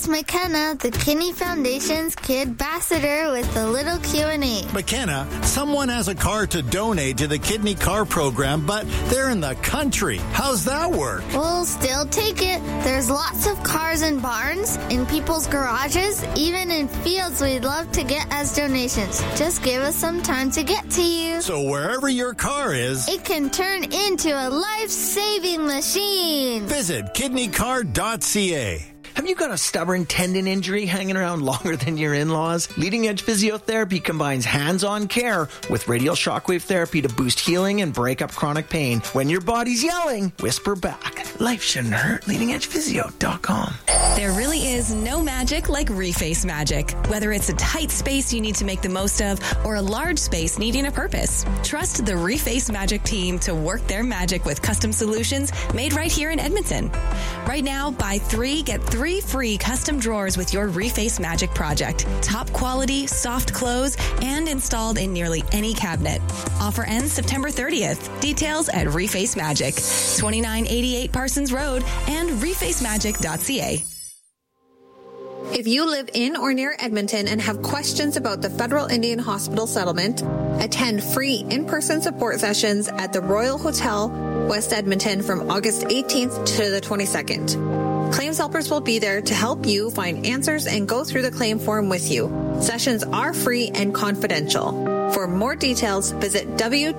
Here's McKenna, the Kidney Foundation's Kidbassador, with a little Q&A. McKenna, someone has a car to donate to the Kidney Car Program, but they're in the country. How's that work? We'll still take it. There's lots of cars in barns, in people's garages, even in fields we'd love to get as donations. Just give us some time to get to you. So wherever your car is, it can turn into a life-saving machine. Visit kidneycar.ca. Have you got a stubborn tendon injury hanging around longer than your in-laws? Leading Edge Physiotherapy combines hands-on care with radial shockwave therapy to boost healing and break up chronic pain. When your body's yelling, whisper back. Life shouldn't hurt. LeadingEdgePhysio.com. There really is no magic like Reface magic. Whether it's a tight space you need to make the most of or a large space needing a purpose, trust the Reface magic team to work their magic with custom solutions made right here in Edmonton. Right now, buy 3, get 3 free custom drawers with your Reface Magic project. Top quality, soft close, and installed in nearly any cabinet. Offer ends September 30th. Details at Reface Magic, 2988 Parsons Road and refacemagic.ca. If you live in or near Edmonton and have questions about the Federal Indian Hospital settlement, attend free in-person support sessions at the Royal Hotel, West Edmonton from August 18th to the 22nd. Claims helpers will be there to help you find answers and go through the claim form with you. Sessions are free and confidential. For more details, visit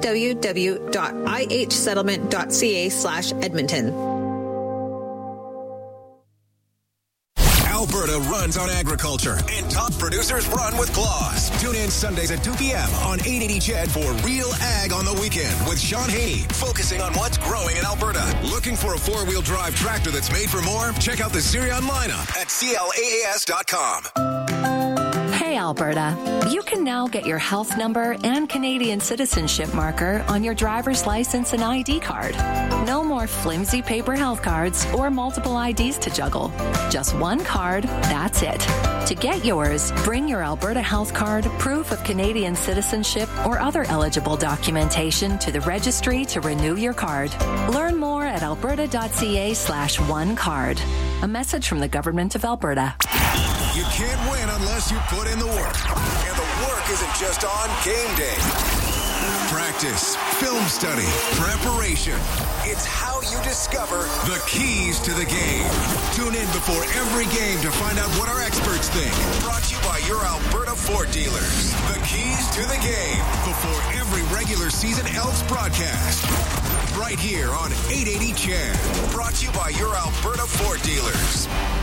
www.ihsettlement.ca/Edmonton. Alberta runs on agriculture, and top producers run with Claws. Tune in Sundays at 2 p.m. on 880 CHED for Real Ag on the Weekend with Sean Haney, focusing on what's growing in Alberta. Looking for a four-wheel drive tractor that's made for more? Check out the Sirion lineup at CLAAS.com. Hey Alberta, you can now get your health number and Canadian citizenship marker on your driver's license and ID card. No more flimsy paper health cards or multiple IDs to juggle. Just one card, that's it. To get yours, bring your Alberta health card, proof of Canadian citizenship, or other eligible documentation to the registry to renew your card. Learn more at alberta.ca/onecard. A message from the Government of Alberta. You can't win unless you put in the work. And the work isn't just on game day. Practice, film study, preparation. It's how you discover the keys to the game. Tune in before every game to find out what our experts think. Brought to you by your Alberta Ford dealers. The keys to the game before every regular season Elks broadcast. Right here on 880 CHED. Brought to you by your Alberta Ford dealers.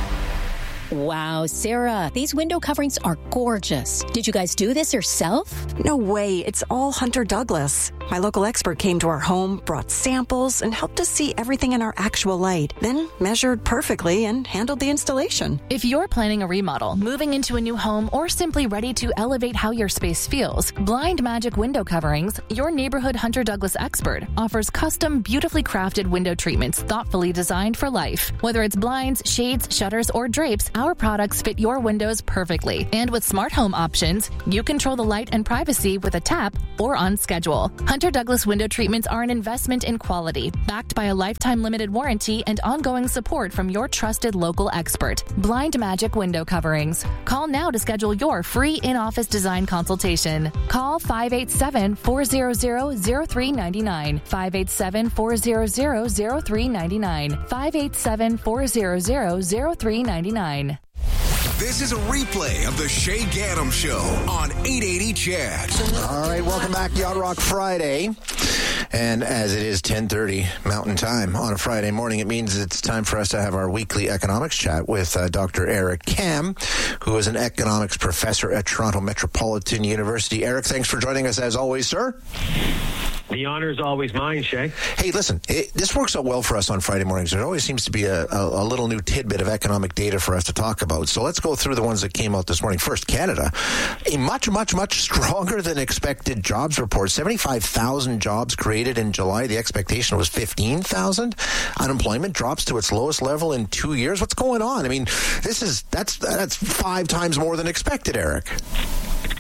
Wow, Sarah, these window coverings are gorgeous. Did you guys do this yourself? No way. It's all Hunter Douglas. My local expert came to our home, brought samples, and helped us see everything in our actual light. Then measured perfectly and handled the installation. If you're planning a remodel, moving into a new home, or simply ready to elevate how your space feels, Blind Magic Window Coverings, your neighborhood Hunter Douglas expert, offers custom, beautifully crafted window treatments thoughtfully designed for life. Whether it's blinds, shades, shutters, or drapes, our products fit your windows perfectly. And with smart home options, you control the light and privacy with a tap or on schedule. Hunter Douglas window treatments are an investment in quality, backed by a lifetime limited warranty and ongoing support from your trusted local expert. Blind Magic Window Coverings. Call now to schedule your free in-office design consultation. Call 587-400-0399. 587-400-0399. 587-400-0399. This is a replay of the Shay Gaddam Show on 880 CHED. All right, welcome back to Yacht Rock Friday. And as it is 10:30 Mountain Time on a Friday morning, it means it's time for us to have our weekly economics chat with Dr. Eric Kam, who is an economics professor at Toronto Metropolitan University. Eric, thanks for joining us as always, sir. The honor is always mine, Shay. Hey, listen, this works out well for us on Friday mornings. There always seems to be a little new tidbit of economic data for us to talk about. So let's go through the ones that came out this morning. First, Canada. A much, much, much stronger than expected jobs report. 75,000 jobs created in July. The expectation was 15,000. Unemployment drops to its lowest level in 2 years. What's going on? I mean, that's 5 times more than expected, Eric.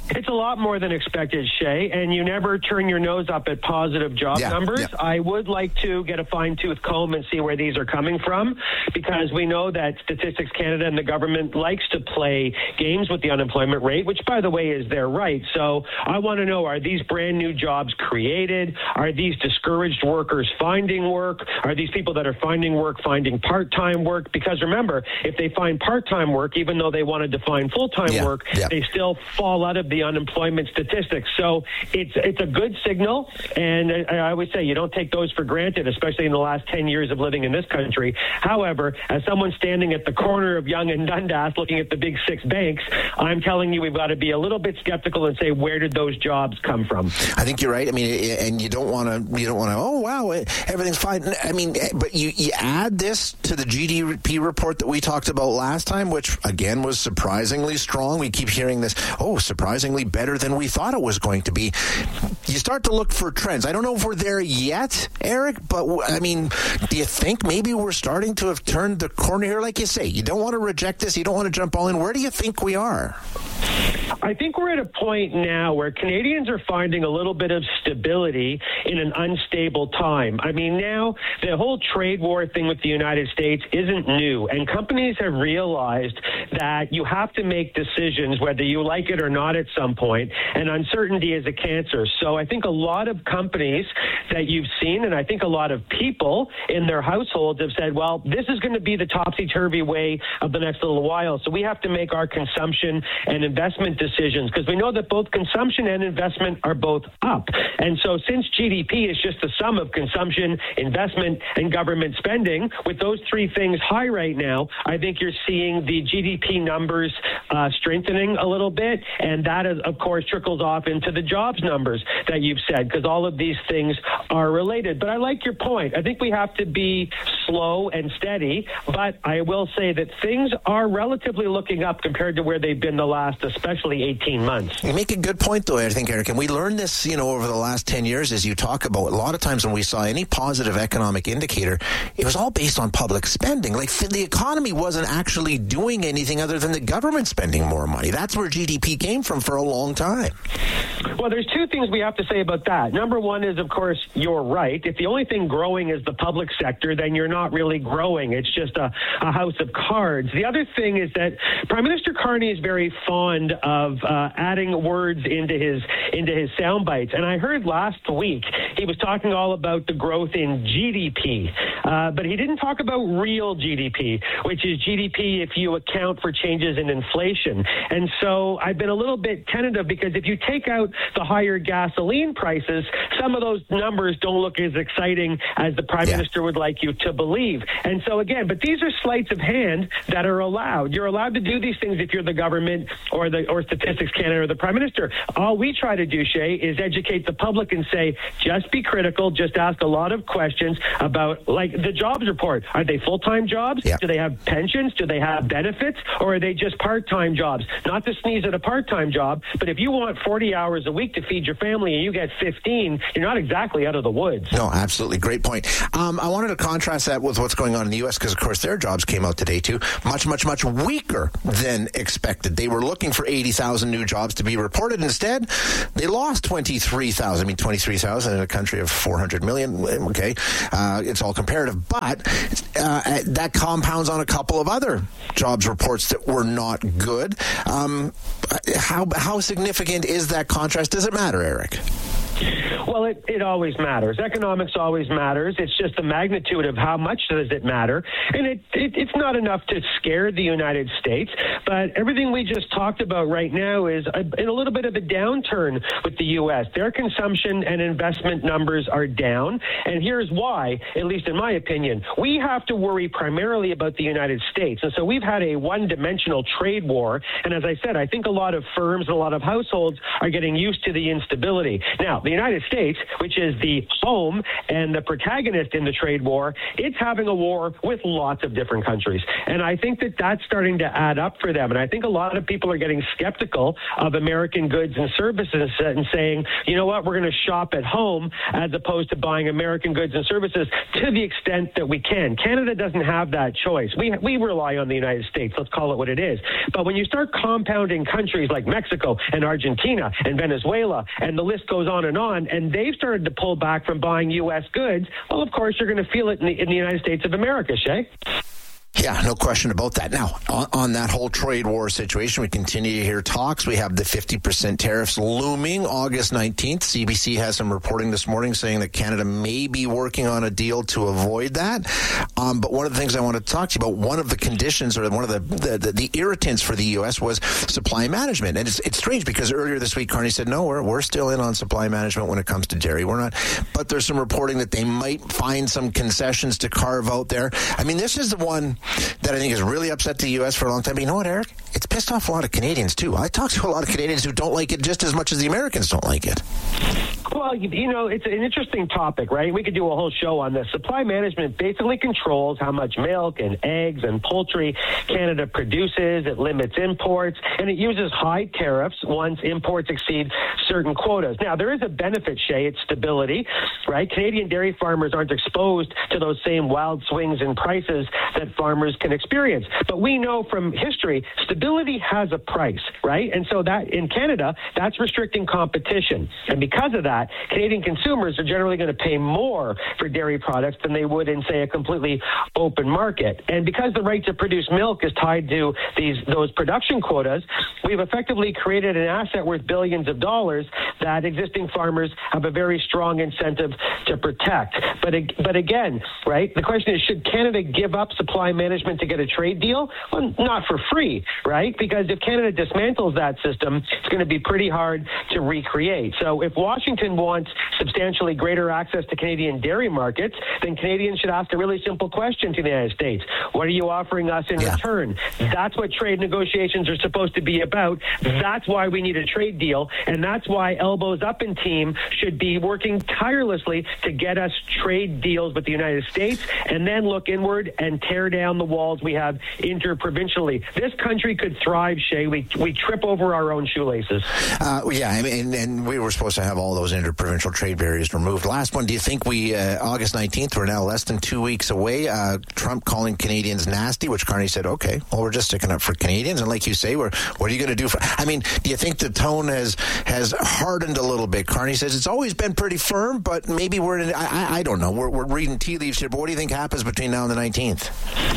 It's a lot more than expected, Shay, and you never turn your nose up at positive job numbers. I would like to get a fine-tooth comb and see where these are coming from, because we know that Statistics Canada and the government likes to play games with the unemployment rate, which, by the way, is their right. So I want to know, are these brand new jobs created? Are these discouraged workers finding work? Are these people that are finding work finding part-time work? Because remember, if they find part-time work, even though they wanted to find full-time work, they still fall out of the unemployment statistics. So it's a good signal, and I always say you don't take those for granted, especially in the last 10 years of living in this country. However, as someone standing at the corner of Yonge and Dundas looking at the big six banks, I'm telling you we've got to be a little bit skeptical and say, where did those jobs come from? I think you're right. I mean, and you don't want to, oh, wow, everything's fine. I mean, but you add this to the GDP report that we talked about last time, which, again, was surprisingly strong. We keep hearing this, surprisingly better than we thought it was going to be. You start to look for trends. I don't know if we're there yet, Eric, but, I mean, do you think maybe we're starting to have turned the corner here? Like you say, you don't want to reject this. You don't want to jump all in. Where do you think we are? I think we're at a point now where Canadians are finding a little bit of stability in an unstable time. I mean, now the whole trade war thing with the United States isn't new, and companies have realized that you have to make decisions whether you like it or not at some point, and uncertainty is a cancer. So I think a lot of companies that you've seen, and I think a lot of people in their households have said, well, this is going to be the topsy-turvy way of the next little while, so we have to make our consumption and investment decisions, because we know that both consumption and investment are both up. And so since GDP is just the sum of consumption, investment, and government spending, with those three things high right now, I think you're seeing the GDP numbers strengthening a little bit, and that, of course, trickles off into the jobs numbers that you've said, because all of these things are related. But I like your point. I think we have to be slow and steady, but I will say that things are relatively looking up compared to where they've been the last, especially 18 months. You make a good point, though, I think, Eric, and we learned this, over the last 10 years, as you talk about. A lot of times when we saw any positive economic indicator, it was all based on public spending. Like, the economy wasn't actually doing anything other than the government spending more money. That's where GDP came from for a long time. Well, there's two things we have to say about that. Number one is, of course, you're right. If the only thing growing is the public sector, then you're not really growing. It's just a house of cards. The other thing is that Prime Minister Carney is very fond of adding words into his sound bites. And I heard last week he was talking all about the growth in GDP, but he didn't talk about real GDP, which is GDP if you account for changes in inflation. And so I've been a little bit tentative, because if you take out the higher gasoline prices, some of those numbers don't look as exciting as the Prime Minister would like you to believe. And so again, but these are sleights of hand that are allowed. You're allowed to do these things if you're the government or Statistics Canada or the Prime Minister. All we try to do, Shay, is educate the public and say, just be critical, just ask a lot of questions about, like, the jobs report. Are they full-time jobs? Yeah. Do they have pensions? Do they have benefits? Or are they just part-time jobs? Not to sneeze at a part-time job, but if you want 40 hours a week to feed your family and you get 15, you're not exactly out of the woods. No, absolutely. Great point. I wanted to contrast that with what's going on in the U.S. because, of course, their jobs came out today, too. Much, much, much weaker than expected. They were looking for 80,000 new jobs to be reported. Instead, they lost 23,000. I mean, 23,000 in a country of 400 million. Okay. It's all comparative. But that compounds on a couple of other jobs reports that were not good. How significant is that contrast? Does it matter, Eric? Well, it always matters. Economics always matters. It's just the magnitude of how much does it matter. And it's not enough to scare the United States, but everything we just talked about right now is in a little bit of a downturn with the U.S. Their consumption and investment numbers are down, and here's why, at least in my opinion. We have to worry primarily about the United States, and so we've had a one-dimensional trade war, and as I said, I think a lot of firms and a lot of households are getting used to the instability. Now, the United States, which is the home and the protagonist in the trade war, it's having a war with lots of different countries. And I think that that's starting to add up for them. And I think a lot of people are getting skeptical of American goods and services and saying, you know what, we're going to shop at home as opposed to buying American goods and services to the extent that we can. Canada doesn't have that choice. We rely on the United States. Let's call it what it is. But when you start compounding countries like Mexico and Argentina and Venezuela, and the list goes on, and they've started to pull back from buying U.S. goods, well, of course, you're going to feel it in the United States of America, Shay. Yeah, no question about that. Now, on that whole trade war situation, we continue to hear talks. We have the 50% tariffs looming August 19th. CBC has some reporting this morning saying that Canada may be working on a deal to avoid that. But one of the things I want to talk to you about, one of the conditions or one of the irritants for the U.S. was supply management. And it's strange because earlier this week, Carney said, no, we're still in on supply management when it comes to dairy. We're not. But there's some reporting that they might find some concessions to carve out there. I mean, this is the one that I think has really upset the U.S. for a long time. But you know what, Eric? It's pissed off a lot of Canadians, too. I talk to a lot of Canadians who don't like it just as much as the Americans don't like it. Well, you know, it's an interesting topic, right? We could do a whole show on this. Supply management basically controls how much milk and eggs and poultry Canada produces. It limits imports, and it uses high tariffs once imports exceed certain quotas. Now, there is a benefit, Shay. It's stability, right? Canadian dairy farmers aren't exposed to those same wild swings in prices that farmers can experience. But we know from history, stability has a price, right? And so that in Canada, that's restricting competition. And because of that, Canadian consumers are generally going to pay more for dairy products than they would in, say, a completely open market. And because the right to produce milk is tied to those production quotas, we've effectively created an asset worth billions of dollars that existing farmers have a very strong incentive to protect. But again, right, the question is, should Canada give up supply management to get a trade deal? Well, not for free, right? Because if Canada dismantles that system, it's going to be pretty hard to recreate. So if Washington wants substantially greater access to Canadian dairy markets, then Canadians should ask a really simple question to the United States. What are you offering us in return? That's what trade negotiations are supposed to be about. That's why we need a trade deal, and that's why Elbows Up and team should be working tirelessly to get us trade deals with the United States, and then look inward and tear down the walls we have interprovincially. This country could thrive, Shay. We trip over our own shoelaces. I mean, and we were supposed to have all those interprovincial trade barriers removed. Last one, do you think August 19th, we're now less than 2 weeks away, Trump calling Canadians nasty, which Carney said, okay, well, we're just sticking up for Canadians. And like you say, what are you going to do for, I mean, do you think the tone has hardened a little bit? Carney says it's always been pretty firm, but maybe I don't know. We're reading tea leaves here, but what do you think happens between now and the 19th?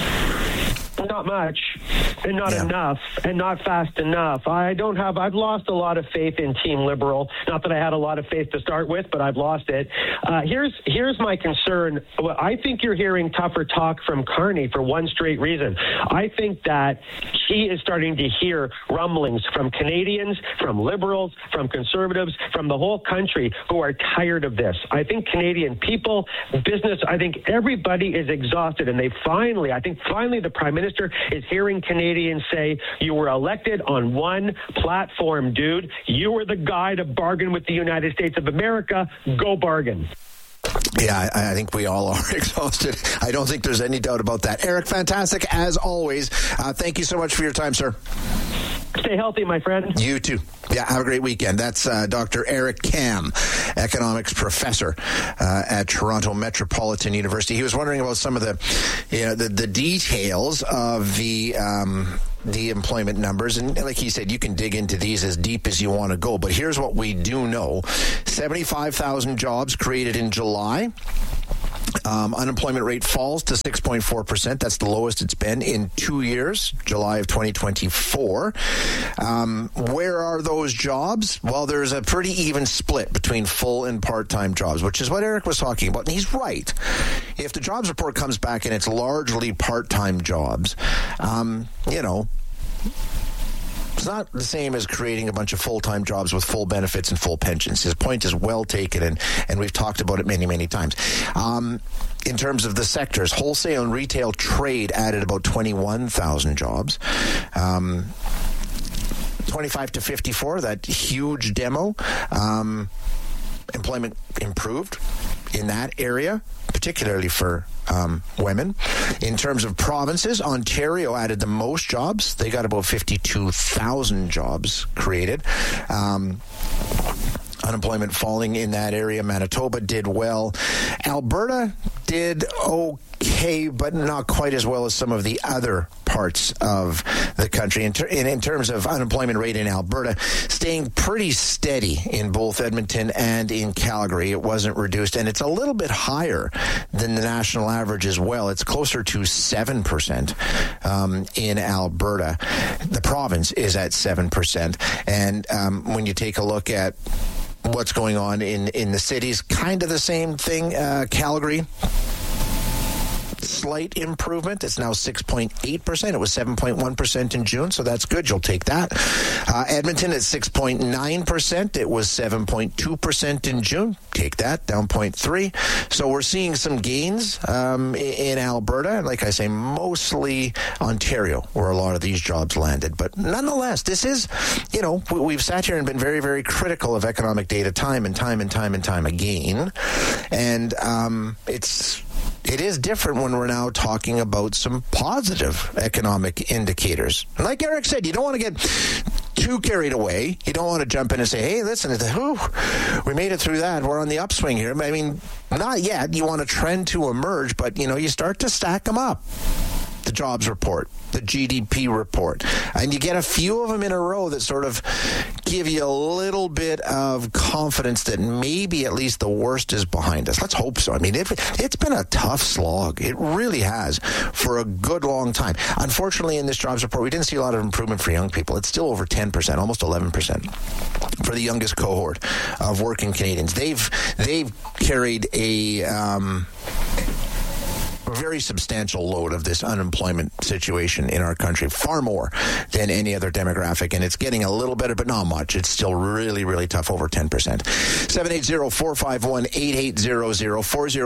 Not much, and not enough, and not fast enough. I've lost a lot of faith in Team Liberal. Not that I had a lot of faith to start with, but I've lost it. Here's my concern. I think you're hearing tougher talk from Carney for one straight reason. I think that he is starting to hear rumblings from Canadians, from Liberals, from Conservatives, from the whole country who are tired of this. I think Canadian people, business, I think everybody is exhausted, and finally the Prime Minister is hearing Canadians say, you were elected on one platform, dude. You were the guy to bargain with the United States of America. Go bargain. Yeah, I think we all are exhausted. I don't think there's any doubt about that. Eric, fantastic as always. Thank you so much for your time, sir. Stay healthy, my friend. You too. Yeah, have a great weekend. That's Dr. Eric Kam, economics professor at Toronto Metropolitan University. He was wondering about some of the details of the employment numbers. And like he said, you can dig into these as deep as you want to go. But here's what we do know. 75,000 jobs created in July. Unemployment rate falls to 6.4%. That's the lowest it's been in 2 years, July of 2024. Where are those jobs? Well, there's a pretty even split between full and part-time jobs, which is what Eric was talking about. And he's right. If the jobs report comes back and it's largely part-time jobs, it's not the same as creating a bunch of full-time jobs with full benefits and full pensions. His point is well taken, and we've talked about it many, many times. In terms of the sectors, wholesale and retail trade added about 21,000 jobs. 25 to 54, that huge demo. employment improved in that area, particularly for women. In terms of provinces, Ontario added the most jobs. They got about 52,000 jobs created. Unemployment falling in that area. Manitoba did well. Alberta did okay, but not quite as well as some of the other parts of the country. In terms of unemployment rate in Alberta, staying pretty steady in both Edmonton and in Calgary. It wasn't reduced, and it's a little bit higher than the national average as well. It's closer to 7% in Alberta. The province is at 7%. And when you take a look at what's going on in the cities, kind of the same thing. Calgary, slight improvement. It's now 6.8%. It was 7.1% in June, so that's good. You'll take that. Edmonton at 6.9%. It was 7.2% in June. Take that, down 0.3. So we're seeing some gains in Alberta. Like I say, mostly Ontario, where a lot of these jobs landed. But nonetheless, this is, we've sat here and been very, very critical of economic data time and time again. And it is different when we're now talking about some positive economic indicators. And like Eric said, you don't want to get too carried away. You don't want to jump in and say, hey, listen, we made it through that. We're on the upswing here. I mean, not yet. You want a trend to emerge, but, you start to stack them up. The jobs report, the GDP report, and you get a few of them in a row that sort of give you a little bit of confidence that maybe at least the worst is behind us. Let's hope so. I mean, it's been a tough slog. It really has for a good long time. Unfortunately, in this jobs report, we didn't see a lot of improvement for young people. It's still over 10%, almost 11% for the youngest cohort of working Canadians. They've carried a very substantial load of this unemployment situation in our country, far more than any other demographic, and it's getting a little better, but not much. It's still really, really tough, over 10%. 780-451-8800,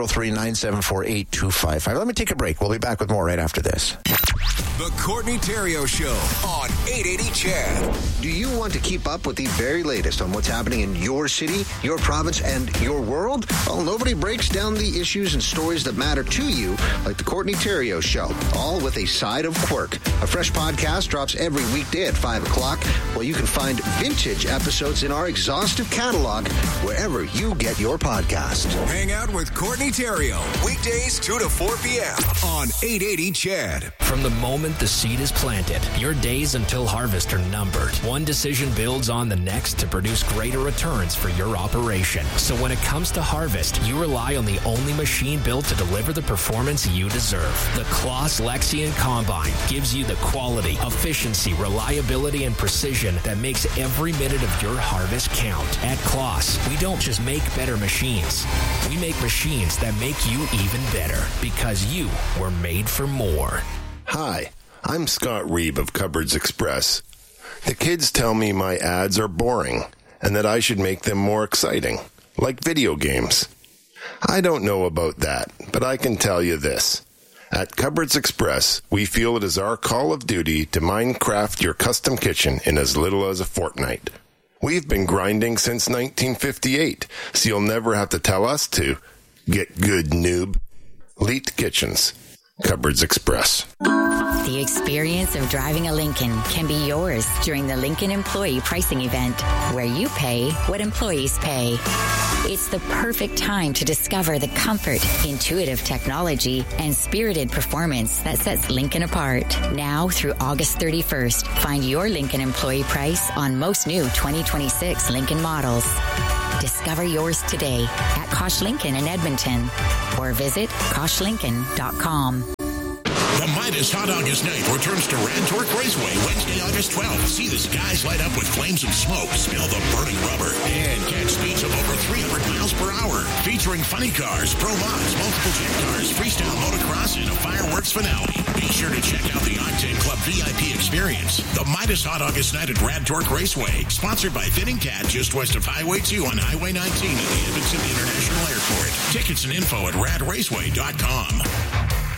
403-974-8255. Let me take a break. We'll be back with more right after this. The Courtney Theriault Show on 880 CHED. Do you want to keep up with the very latest on what's happening in your city, your province, and your world? Well, nobody breaks down the issues and stories that matter to you like the Courtney Theriault Show, all with a side of quirk. A fresh podcast drops every weekday at 5 o'clock, where you can find vintage episodes in our exhaustive catalog wherever you get your podcast. Hang out with Courtney Theriault, weekdays 2 to 4 p.m. on 880 CHED. From the moment the seed is planted, your days until harvest are numbered. One decision builds on the next to produce greater returns for your operation. So when it comes to harvest, you rely on the only machine built to deliver the performance you deserve. The Claas Lexion Combine gives you the quality, efficiency, reliability, and precision that makes every minute of your harvest count. At Claas, we don't just make better machines. We make machines that make you even better, because you were made for more. Hi, I'm Scott Reeb of Cupboards Express. The kids tell me my ads are boring and that I should make them more exciting, like video games. I don't know about that, but I can tell you this. At Cupboards Express, we feel it is our call of duty to Minecraft your custom kitchen in as little as a fortnight. We've been grinding since 1958, so you'll never have to tell us to. Get good, noob. Leet Kitchens. Cupboards Express. The experience of driving a Lincoln can be yours during the Lincoln Employee Pricing Event, where you pay what employees pay. It's the perfect time to discover the comfort, intuitive technology, and spirited performance that sets Lincoln apart. Now through August 31st, find your Lincoln employee price on most new 2026 Lincoln models. Discover yours today at Kosh Lincoln in Edmonton, or visit KoshLincoln.com. The Midas Hot August Night returns to Rad Torque Raceway Wednesday, August 12th. See the skies light up with flames and smoke, smell the burning rubber, and catch speeds of over 300 miles per hour. Featuring funny cars, pro mods, multiple jet cars, freestyle motocross, and a fireworks finale. Be sure to check out the Octane Club VIP experience. The Midas Hot August Night at Rad Torque Raceway, sponsored by Fitting Cat, just west of Highway 2 on Highway 19 at the Edmonton International Airport. Tickets and info at radraceway.com.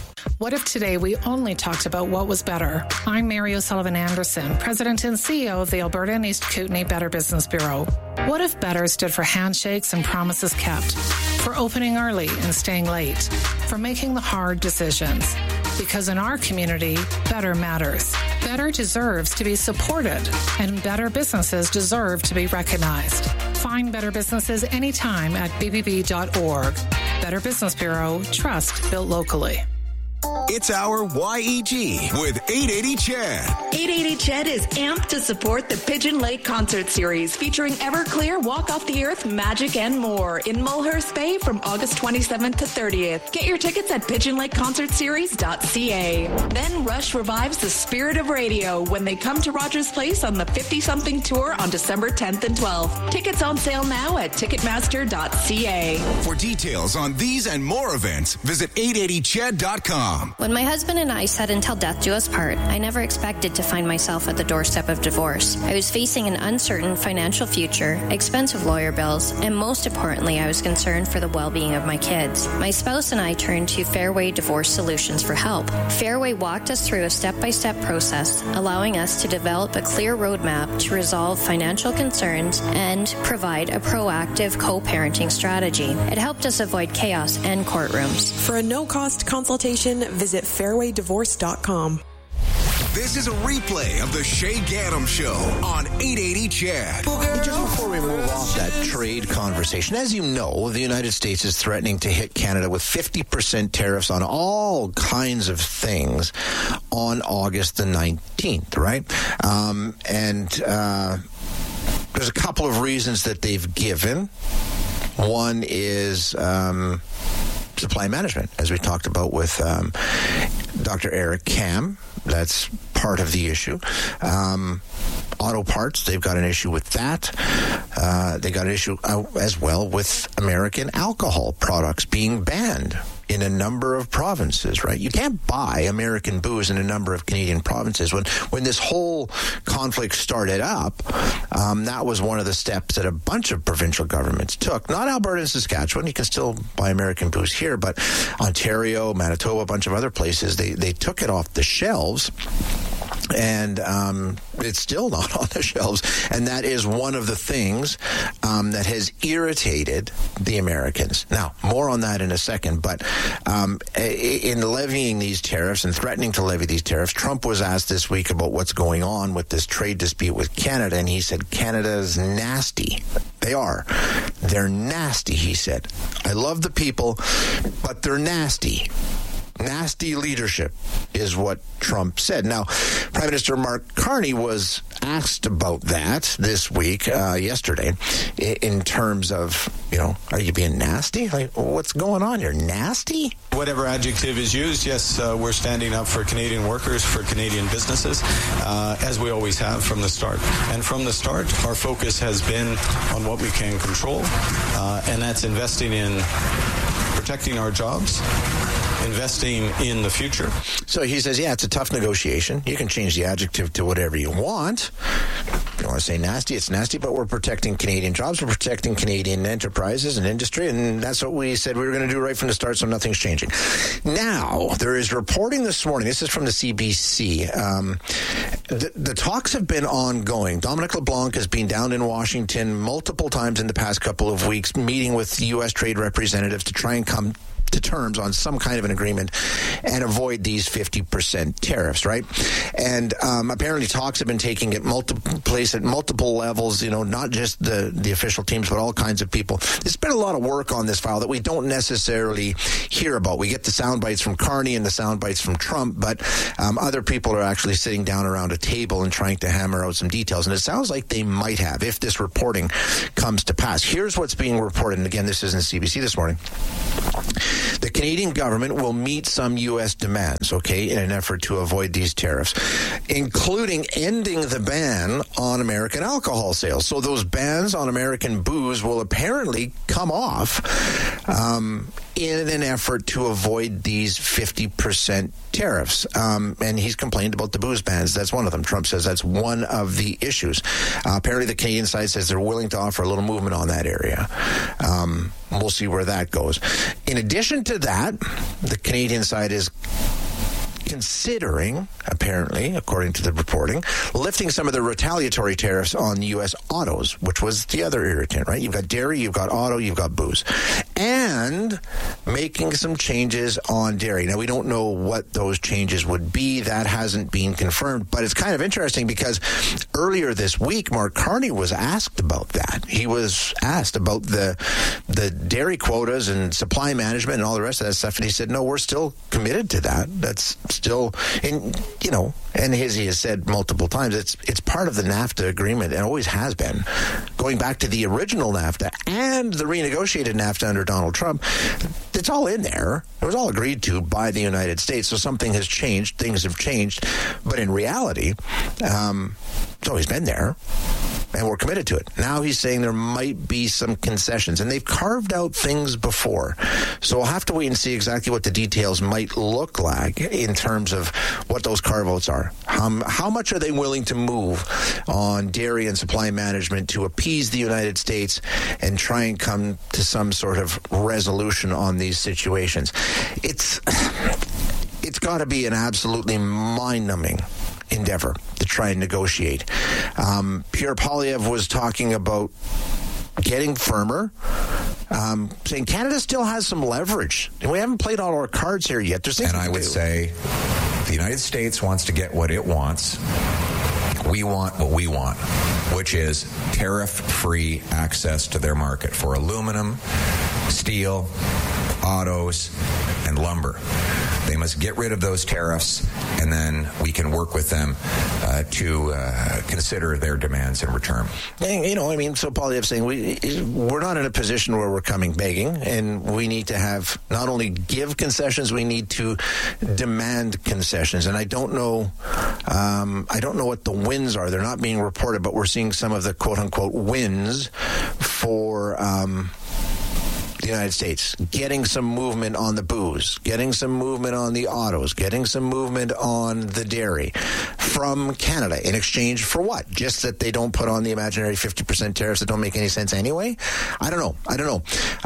What if today we only talked about what was better? I'm Mary O'Sullivan Anderson, President and CEO of the Alberta and East Kootenay Better Business Bureau. What if better stood for handshakes and promises kept, for opening early and staying late, for making the hard decisions? Because in our community, better matters. Better deserves to be supported, and better businesses deserve to be recognized. Find better businesses anytime at bbb.org. Better Business Bureau, trust built locally. It's our YEG with 880 Chad. 880 Chad is amped to support the Pigeon Lake Concert Series featuring Everclear, Walk Off the Earth, Magic, and more in Mulhurst Bay from August 27th to 30th. Get your tickets at pigeonlakeconcertseries.ca. Then Rush revives the spirit of radio when they come to Rogers Place on the 50-something tour on December 10th and 12th. Tickets on sale now at ticketmaster.ca. For details on these and more events, visit 880chad.com. When my husband and I said until death do us part, I never expected to find myself at the doorstep of divorce. I was facing an uncertain financial future, expensive lawyer bills, and most importantly, I was concerned for the well-being of my kids. My spouse and I turned to Fairway Divorce Solutions for help. Fairway walked us through a step-by-step process, allowing us to develop a clear roadmap to resolve financial concerns and provide a proactive co-parenting strategy. It helped us avoid chaos and courtrooms. For a no-cost consultation, visit fairwaydivorce.com. This is a replay of the Shay Gaddam Show on 880 Chad. Just before we move off that trade conversation, as you know, the United States is threatening to hit Canada with 50% tariffs on all kinds of things on August the 19th, right? There's a couple of reasons that they've given. One is supply management, as we talked about with Dr. Eric Kam. That's part of the issue. Auto parts, they've got an issue with that. They got an issue as well with American alcohol products being banned in a number of provinces, right? You can't buy American booze in a number of Canadian provinces. When this whole conflict started up, that was one of the steps that a bunch of provincial governments took. Not Alberta and Saskatchewan. You can still buy American booze here, but Ontario, Manitoba, a bunch of other places, they took it off the shelves. And it's still not on the shelves. And that is one of the things that has irritated the Americans. Now, more on that in a second. But in levying these tariffs and threatening to levy these tariffs, Trump was asked this week about what's going on with this trade dispute with Canada. And he said, Canada's nasty. They are. They're nasty, he said. I love the people, but they're nasty. Nasty leadership is what Trump said. Now, Prime Minister Mark Carney was asked about that this week, yesterday, in terms of, are you being nasty? Like, what's going on? You're nasty? Whatever adjective is used, yes, we're standing up for Canadian workers, for Canadian businesses, as we always have from the start. And from the start, our focus has been on what we can control, and that's investing in protecting our jobs, investing in the future. So he says, yeah, it's a tough negotiation. You can change the adjective to whatever you want. If you want to say nasty, it's nasty, but we're protecting Canadian jobs. We're protecting Canadian enterprises and industry, and that's what we said we were going to do right from the start, so nothing's changing. Now, there is reporting this morning, this is from the CBC, the talks have been ongoing. Dominic LeBlanc has been down in Washington multiple times in the past couple of weeks, meeting with U.S. trade representatives to try and come to terms on some kind of an agreement and avoid these 50% tariffs, right? And apparently talks have been taking at multiple levels, not just the official teams, but all kinds of people. There's been a lot of work on this file that we don't necessarily hear about. We get the sound bites from Carney and the sound bites from Trump, but other people are actually sitting down around a table and trying to hammer out some details. And it sounds like they might have, if this reporting comes to pass. Here's what's being reported. And again, this is in CBC this morning. The Canadian government will meet some U.S. demands, in an effort to avoid these tariffs, including ending the ban on American alcohol sales. So those bans on American booze will apparently come off in an effort to avoid these 50% tariffs. And he's complained about the booze bans. That's one of them. Trump says that's one of the issues. Apparently the Canadian side says they're willing to offer a little movement on that area. We'll see where that goes. In addition to that, the Canadian side is considering, apparently, according to the reporting, lifting some of the retaliatory tariffs on U.S. autos, which was the other irritant, right? You've got dairy, you've got auto, you've got booze. And making some changes on dairy. Now, we don't know what those changes would be. That hasn't been confirmed. But it's kind of interesting because earlier this week, Mark Carney was asked about that. He was asked about the dairy quotas and supply management and all the rest of that stuff. And he said, no, we're still committed to that. That's still, and he has said multiple times, it's part of the NAFTA agreement and always has been. Going back to the original NAFTA and the renegotiated NAFTA under Donald Trump, it's all in there. It was all agreed to by the United States. So something has changed. Things have changed. But in reality, it's always been there. And we're committed to it. Now he's saying there might be some concessions. And they've carved out things before. So we'll have to wait and see exactly what the details might look like in terms of what those carve-outs are. How much are they willing to move on dairy and supply management to appease the United States and try and come to some sort of resolution on these situations? It's got to be an absolutely mind-numbing endeavor to try and negotiate. Pierre Poilievre was talking about getting firmer, saying Canada still has some leverage. And we haven't played all our cards here yet. And I would say the United States wants to get what it wants. We want what we want, which is tariff-free access to their market for aluminum, steel, autos, and lumber. They must get rid of those tariffs, and then we can work with them to consider their demands in return. And, so Poilievre saying we're not in a position where we're coming begging, and we need to have not only give concessions, we need to demand concessions. And I don't know what the wins are. They're not being reported, but we're seeing some of the quote-unquote wins for the United States, getting some movement on the booze, getting some movement on the autos, getting some movement on the dairy from Canada in exchange for what? Just that they don't put on the imaginary 50% tariffs that don't make any sense anyway? I don't know.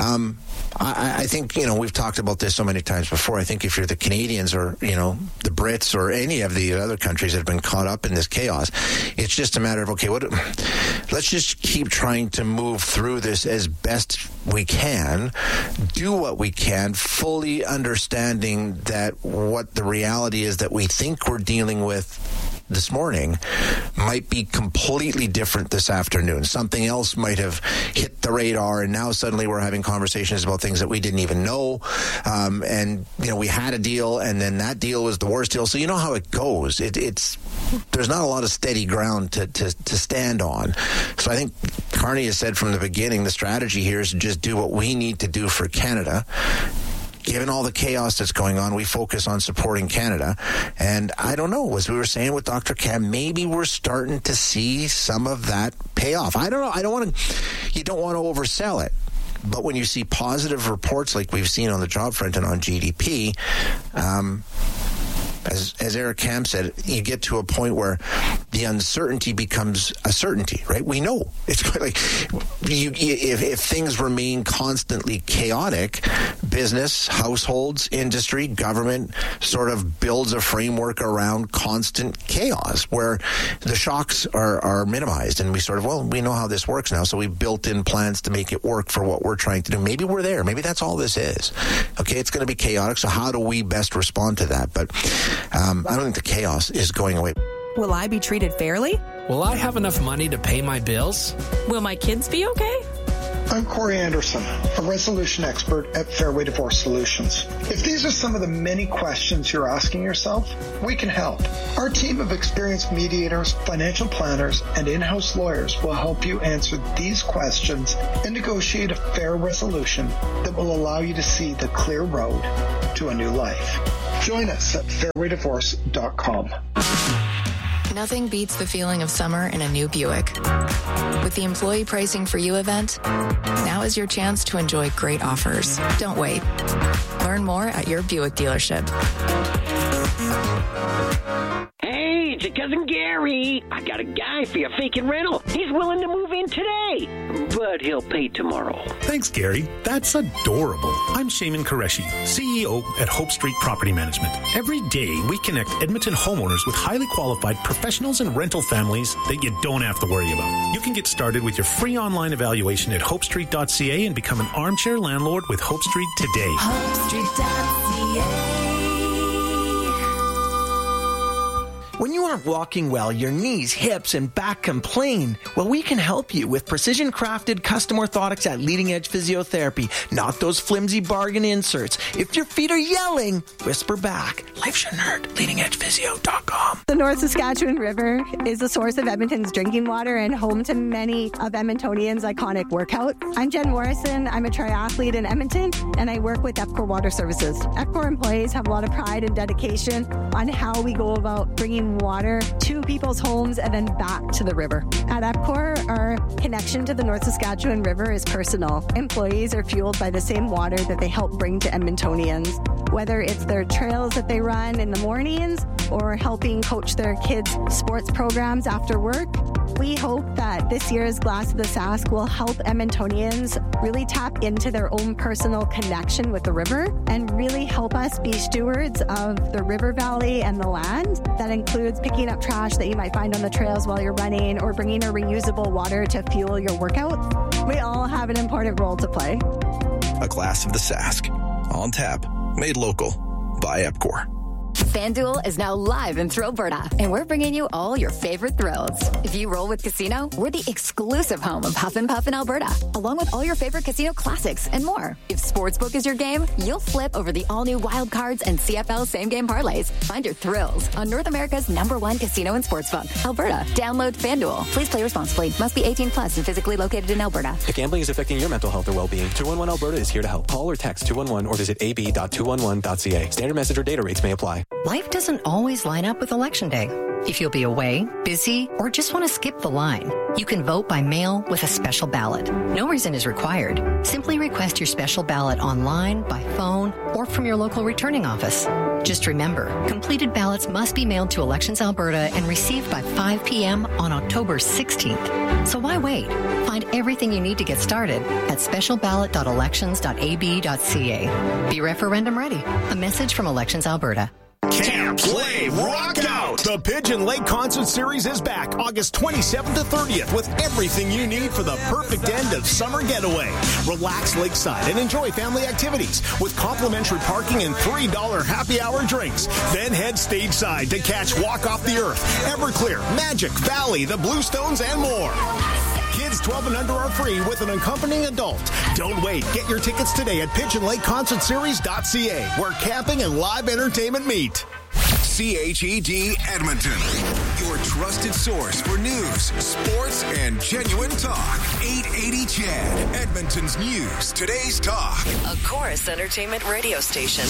I think, we've talked about this so many times before. I think if you're the Canadians or, the Brits or any of the other countries that have been caught up in this chaos, it's just a matter of, okay, let's just keep trying to move through this as best we can, do what we can, fully understanding that what the reality is that we think we're dealing with this morning might be completely different this afternoon. Something else might have hit the radar, and now suddenly we're having conversations about things that we didn't even know. We had a deal, and then that deal was the worst deal. So you know how it goes. There's not a lot of steady ground to stand on. So I think Carney has said from the beginning, the strategy here is to just do what we need to do for Canada. Given all the chaos that's going on, we focus on supporting Canada. And I don't know, as we were saying with Dr. Cam, maybe we're starting to see some of that pay off. I don't know. You don't want to oversell it. But when you see positive reports like we've seen on the job front and on GDP, as Eric Kam said, you get to a point where the uncertainty becomes a certainty, right? We know. It's like if things remain constantly chaotic, business, households, industry, government sort of builds a framework around constant chaos where the shocks are minimized. And we sort of, we know how this works now, so we built in plans to make it work for what we're trying to do. Maybe we're there. Maybe that's all this is. Okay, it's going to be chaotic, so how do we best respond to that? But I don't think the chaos is going away. Will I be treated fairly? Will I have enough money to pay my bills? Will my kids be okay? I'm Corey Anderson, a resolution expert at Fairway Divorce Solutions. If these are some of the many questions you're asking yourself, we can help. Our team of experienced mediators, financial planners, and in-house lawyers will help you answer these questions and negotiate a fair resolution that will allow you to see the clear road to a new life. Join us at fairwaydivorce.com. Nothing beats the feeling of summer in a new Buick. With the Employee Pricing for You event, now is your chance to enjoy great offers. Don't wait. Learn more at your Buick dealership. Hey, your cousin Gary. I got a guy for your vacant rental. He's willing to move in today, but he'll pay tomorrow. Thanks, Gary. That's adorable. I'm Shaman Qureshi, CEO at Hope Street Property Management. Every day, we connect Edmonton homeowners with highly qualified professionals and rental families that you don't have to worry about. You can get started with your free online evaluation at hopestreet.ca and become an armchair landlord with Hope Street today. HopeStreet.ca. When you aren't walking well, your knees, hips, and back complain. Well, we can help you with precision-crafted custom orthotics at Leading Edge Physiotherapy, not those flimsy bargain inserts. If your feet are yelling, whisper back. Life's your nerd. LeadingEdgePhysio.com. The North Saskatchewan River is the source of Edmonton's drinking water and home to many of Edmontonians' iconic workouts. I'm Jen Morrison. I'm a triathlete in Edmonton, and I work with EPCOR Water Services. EPCOR employees have a lot of pride and dedication on how we go about bringing water to people's homes and then back to the river. At EPCOR, our connection to the North Saskatchewan River is personal. Employees are fueled by the same water that they help bring to Edmontonians, whether it's their trails that they run in the mornings or helping coach their kids' sports programs after work. We hope that this year's Glass of the Sask will help Edmontonians really tap into their own personal connection with the river and really help us be stewards of the river valley and the land. That includes picking up trash that you might find on the trails while you're running or bringing a reusable water to fuel your workouts. We all have an important role to play. A Glass of the Sask. On tap. Made local. By EPCOR. FanDuel is now live in Thrillberta, and we're bringing you all your favorite thrills. If you roll with Casino, we're the exclusive home of Huff and Puff in Alberta, along with all your favorite casino classics and more. If Sportsbook is your game, you'll flip over the all-new Wild Cards and CFL same-game parlays. Find your thrills on North America's #1 casino and sportsbook, Alberta. Download FanDuel. Please play responsibly. Must be 18 plus and physically located in Alberta. If gambling is affecting your mental health or well-being, 211 Alberta is here to help. Call or text 211 or visit ab.211.ca. Standard message or data rates may apply. Life doesn't always line up with Election Day. If you'll be away, busy, or just want to skip the line, you can vote by mail with a special ballot. No reason is required. Simply request your special ballot online, by phone, or from your local returning office. Just remember, completed ballots must be mailed to Elections Alberta and received by 5 p.m. on October 16th. So why wait? Find everything you need to get started at specialballot.elections.ab.ca. Be referendum ready. A message from Elections Alberta. Camp, play, rock out! The Pigeon Lake Concert Series is back August 27th to 30th with everything you need for the perfect end of summer getaway. Relax lakeside and enjoy family activities with complimentary parking and $3 happy hour drinks. Then head stage side to catch Walk Off the Earth, Everclear, Magic, Valley, the Bluestones, and more. Kids 12 and under are free with an accompanying adult. Don't wait. Get your tickets today at PigeonLakeConcertSeries.ca, where camping and live entertainment meet. CHED Edmonton, your trusted source for news, sports, and genuine talk. 880 CHED, Edmonton's news, today's talk. A Chorus Entertainment radio station.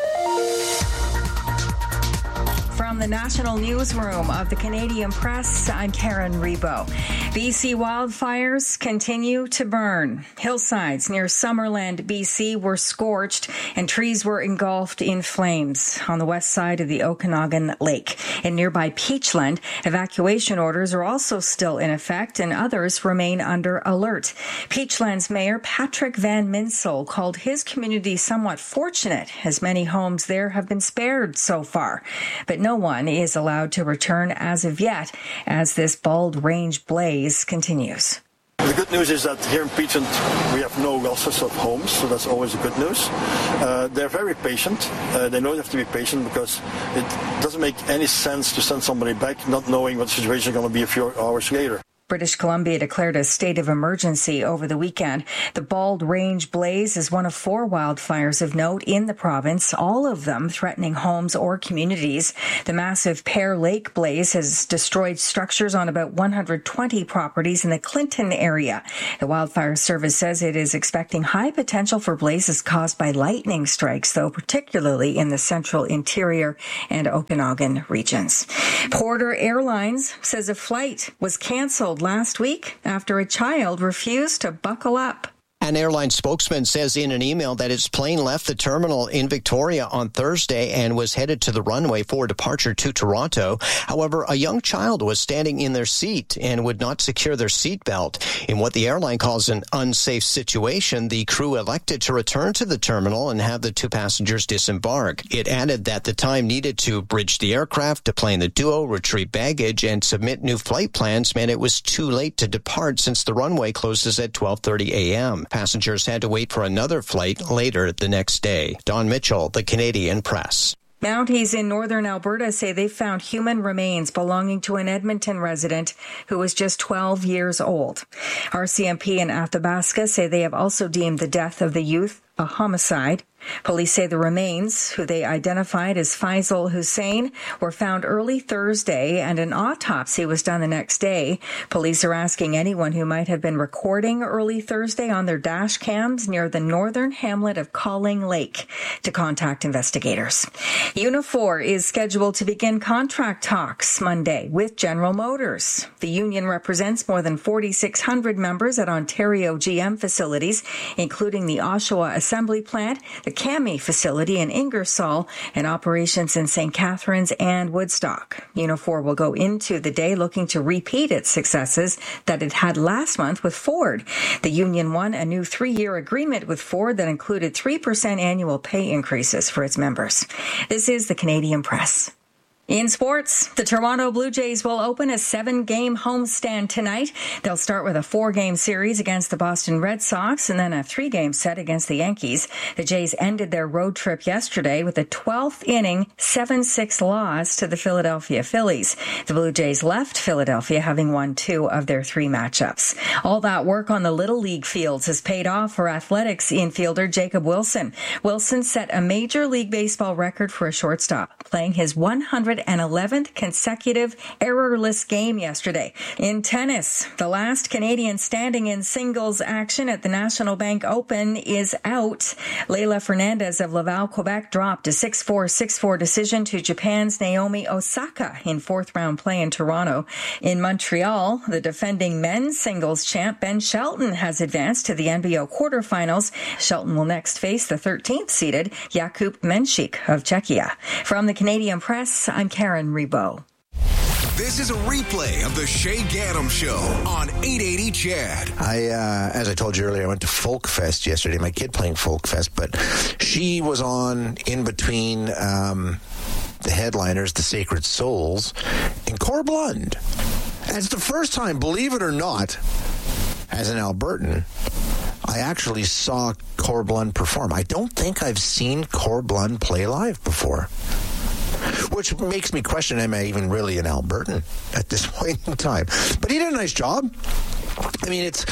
From the National Newsroom of the Canadian Press, I'm Karen Rebo. BC wildfires continue to burn. Hillsides near Summerland, BC were scorched and trees were engulfed in flames on the west side of the Okanagan Lake. In nearby Peachland, evacuation orders are also still in effect and others remain under alert. Peachland's Mayor Patrick Van Minsel called his community somewhat fortunate as many homes there have been spared so far. But no one is allowed to return as of yet as this Bald Range blaze continues. The good news is that here in Peachland we have no losses of homes, so that's always a good news. They're very patient. They know they have to be patient because it doesn't make any sense to send somebody back not knowing what the situation is going to be a few hours later. British Columbia declared a state of emergency over the weekend. The Bald Range blaze is one of 4 wildfires of note in the province, all of them threatening homes or communities. The massive Pear Lake blaze has destroyed structures on about 120 properties in the Clinton area. The Wildfire Service says it is expecting high potential for blazes caused by lightning strikes, though particularly in the central interior and Okanagan regions. Porter Airlines says a flight was canceled last week after a child refused to buckle up. An airline spokesman says in an email that its plane left the terminal in Victoria on Thursday and was headed to the runway for departure to Toronto. However, a young child was standing in their seat and would not secure their seatbelt. In what the airline calls an unsafe situation, the crew elected to return to the terminal and have the two passengers disembark. It added that the time needed to bridge the aircraft, deplane the duo, retrieve baggage, and submit new flight plans meant it was too late to depart since the runway closes at 12:30 a.m. Passengers had to wait for another flight later the next day. Don Mitchell, the Canadian Press. Mounties in northern Alberta say they found human remains belonging to an Edmonton resident who was just 12 years old. RCMP in Athabasca say they have also deemed the death of the youth a homicide. Police say the remains, who they identified as Faisal Hussein, were found early Thursday and an autopsy was done the next day. Police are asking anyone who might have been recording early Thursday on their dash cams near the northern hamlet of Calling Lake to contact investigators. Unifor is scheduled to begin contract talks Monday with General Motors. The union represents more than 4,600 members at Ontario GM facilities, including the Oshawa Assembly Plant, the CAMI facility in Ingersoll, and operations in St. Catharines and Woodstock. Unifor will go into the day looking to repeat its successes that it had last month with Ford. The union won a new 3-year agreement with Ford that included 3% annual pay increases for its members. This is the Canadian Press. In sports, the Toronto Blue Jays will open a 7-game homestand tonight. They'll start with a 4-game series against the Boston Red Sox and then a 3-game set against the Yankees. The Jays ended their road trip yesterday with a 12th inning 7-6 loss to the Philadelphia Phillies. The Blue Jays left Philadelphia having won 2 of their 3 matchups. All that work on the Little League fields has paid off for Athletics infielder Jacob Wilson. Wilson set a Major League Baseball record for a shortstop, playing his 111th consecutive errorless game yesterday. In tennis, the last Canadian standing in singles action at the National Bank Open is out. Leila Fernandez of Laval, Quebec dropped a 6-4, 6-4 decision to Japan's Naomi Osaka in 4th-round play in Toronto. In Montreal, the defending men's singles champ Ben Shelton has advanced to the NBO quarterfinals. Shelton will next face the 13th-seeded Jakub Menchik of Czechia. From the Canadian Press, I'm Karen Rebo. This is a replay of the Shay Gaddam Show on 880 CHED. As I told you earlier, I went to Folk Fest yesterday. My kid playing Folk Fest, but she was on in between the headliners, the Sacred Souls, and Cor Blund. And it's the first time, believe it or not, as an Albertan, I actually saw Cor Blund perform. I don't think I've seen Cor Blund play live before, which makes me question, am I even really an Albertan at this point in time? But he did a nice job. I mean, it's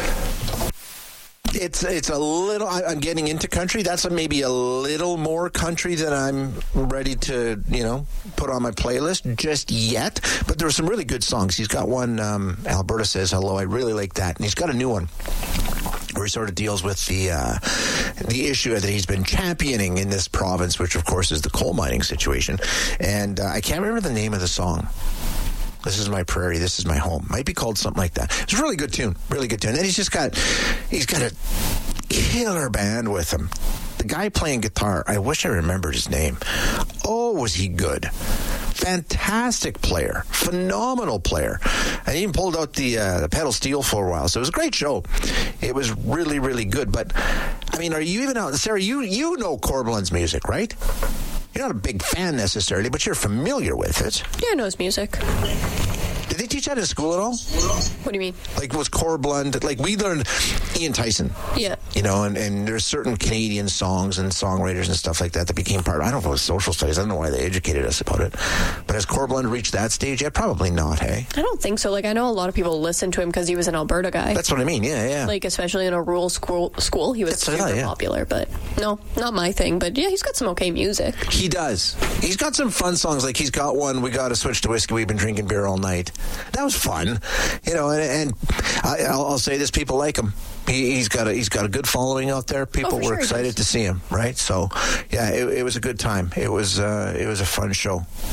a little, I'm getting into country. That's maybe a little more country than I'm ready to, put on my playlist just yet. But there are some really good songs. He's got one, Alberta Says Hello. I really like that. And he's got a new one where he sort of deals with the issue that he's been championing in this province, which, of course, is the coal mining situation. And I can't remember the name of the song. This is my prairie, this is my home. Might be called something like that. It's a really good tune, really good tune. And he's got a killer band with him. The guy playing guitar, I wish I remembered his name. Oh, was he good. Fantastic player, phenomenal player. And he even pulled out the pedal steel for a while. So it was a great show. It was really, really good. But, I mean, are you even out, Sarah, you know Cor Blund's music, right? You're not a big fan necessarily, but you're familiar with it. Yeah, I know his music. Did they teach that in school at all? What do you mean? Like, was Cor Blund, like, we learned Ian Tyson. Yeah. And there's certain Canadian songs and songwriters and stuff like that became part of, I don't know if it was social studies. I don't know why they educated us about it. But has Cor Blund reached that stage yet? Probably not, hey? I don't think so. Like, I know a lot of people listen to him because he was an Alberta guy. That's what I mean, yeah. Like, especially in a rural school, he was super popular. But, no, not my thing. But, yeah, he's got some okay music. He does. He's got some fun songs. Like, he's got one, We Gotta Switch to Whiskey, We've Been Drinking Beer All Night. That was fun. And I'll say this, people like him. He's got a good following out there. People were excited to see him, right? So, yeah, it was a good time. It was a fun show.